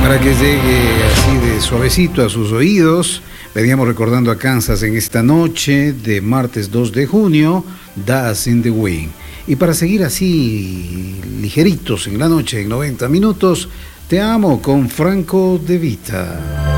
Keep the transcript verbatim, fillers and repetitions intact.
Para que llegue así de suavecito a sus oídos, veníamos recordando a Kansas en esta noche de martes dos de junio, Das in the Wind. Y para seguir así ligeritos en la noche, en noventa minutos, Te amo con Franco De Vita.